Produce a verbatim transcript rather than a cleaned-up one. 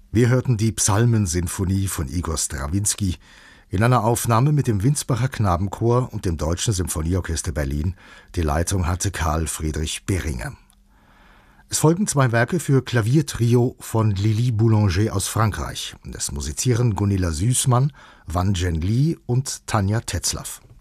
Wir hörten die Psalmensinfonie von Igor Strawinski in einer Aufnahme mit dem Winsbacher Knabenchor und dem Deutschen Symphonieorchester Berlin. Die Leitung hatte Karl Friedrich Behringer. Es folgen zwei Werke für Klaviertrio von Lili Boulanger aus Frankreich. Es musizieren Gunilla Süßmann, Wan Zhenli und Tanja Tetzlaff.